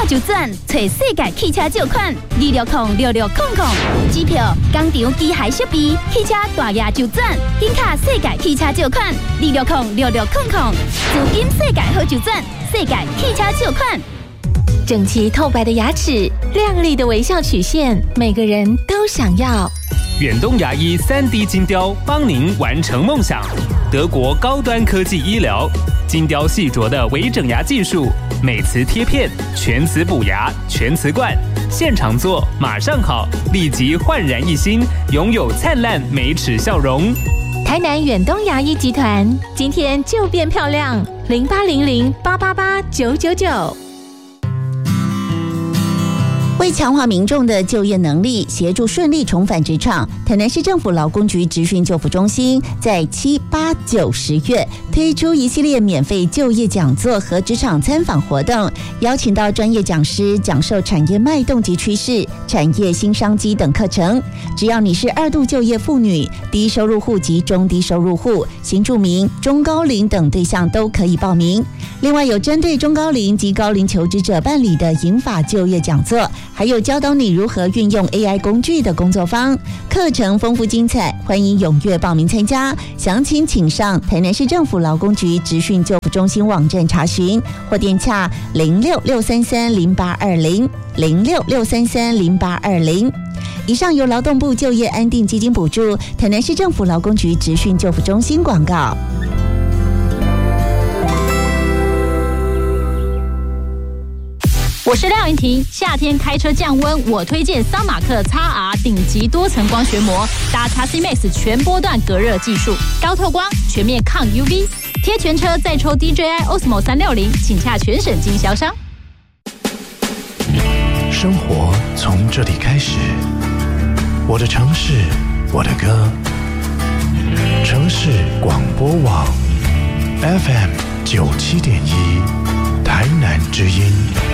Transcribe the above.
就转找世界汽车借款26066000，机票、工厂、机械设备、汽车大额就转，紧卡世界汽车借款26066000，资金世界好就转，世界汽车借款。 整齐透白的牙齿，亮丽的微笑曲线，每个人都想要。 远东牙医3D 金雕帮您完成梦想。德国高端科技医疗，精雕细琢的微整牙技术，美瓷贴片、全瓷补牙、全瓷冠，现场做马上好，立即焕然一新，拥有灿烂美齿笑容。 台南远东牙医集团，今天就变漂亮，0800888999。 为强化民众的就业能力，协助顺利重返职场，台南市政府劳工局职训就服中心在7、8、9、10月推出一系列免费就业讲座和职场参访活动，邀请到专业讲师讲授产业脉动及趋势、产业新商机等课程。只要你是2度就业妇女、低收入户及中低收入户、新住民、中高龄等对象都可以报名。另外有针对中高龄及高龄求职者办理的银发就业讲座，还有教导你如何运用 AI 工具的工作坊，课程丰富精彩，欢迎踊跃报名参加。详情请上台南市政府劳工局职训就服中心网站查询，或电洽0663308200，0663308200。以上由劳动部就业安定基金补助，台南市政府劳工局职训就服中心广告。 我是廖云婷，夏天开车降温，我推荐桑马克 XR 顶级多层光学膜，搭 XC-Max 全波段隔热技术，高透光，全面抗 UV， 贴全车再抽 DJI Osmo 360，请洽全省经销商。 生活从这里开始，我的城市，我的歌，城市广播网 FM 97.1，台南之音。